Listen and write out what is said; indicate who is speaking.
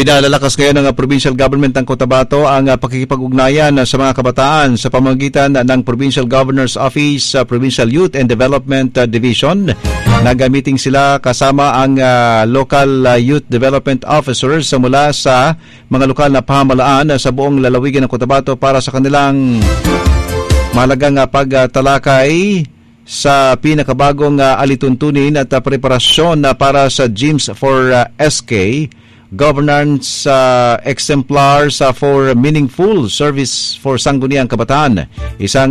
Speaker 1: Pinalalakas ngayon ng provincial government ng Cotabato ang pakikipag-ugnayan sa mga kabataan sa pamamagitan ng Provincial Governor's Office, Provincial Youth and Development Division. Nagamiting sila kasama ang local youth development officers mula sa mga lokal na pamahalaan sa buong lalawigan ng Cotabato para sa kanilang mahalagang pagtalakay sa pinakabagong alituntunin at preparasyon para sa GIMS for SK, Governance Exemplars for Meaningful Service for Sangguniang Kabataan. Isang